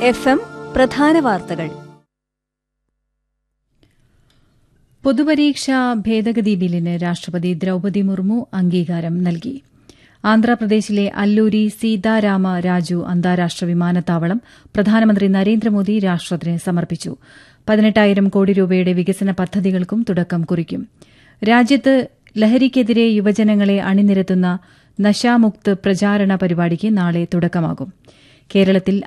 FM പ്രധാന വാർത്തകൾ. പൊതുപരീക്ഷാ ഭേദഗതി ബില്ലിന് രാഷ്ട്രപതി ദ്രൌപദി മുർമു അംഗീകാരം നൽകി. ആന്ധ്രാപ്രദേശിലെ അല്ലൂരി സീതാരാമ രാജു അന്താരാഷ്ട്ര വിമാനത്താവളം പ്രധാനമന്ത്രി നരേന്ദ്രമോദി രാഷ്ട്രത്തിന് സമർപ്പിച്ചു. 18,000 കോടി രൂപയുടെ വികസന പദ്ധതികൾക്കും തുടക്കം കുറിക്കും. രാജ്യത്ത് ലഹരിക്കെതിരെ യുവജനങ്ങളെ അണിനിരത്തുന്ന നശാമുക്ത് പ്രചാരണ പരിപാടിക്ക് നാളെ തുടക്കമാകും. കേരളത്തിൽ